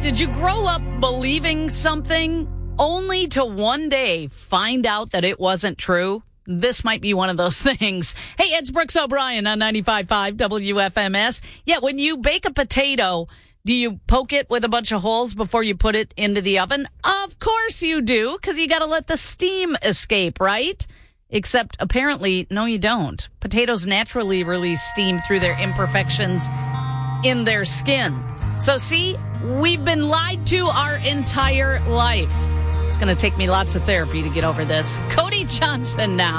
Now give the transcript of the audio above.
did you grow up believing something only to one day find out that it wasn't true? This might be one of those things. Hey, it's Brooks O'Brien on 95.5 WFMS. Yeah, when you bake a potato, do you poke it with a bunch of holes before you put it into the oven? Of course you do, because you got to let the steam escape, right? Except apparently, no, you don't. Potatoes naturally release steam through their imperfections in their skin. So see, we've been lied to our entire life. It's going to take me lots of therapy to get over this. Cody Johnson now.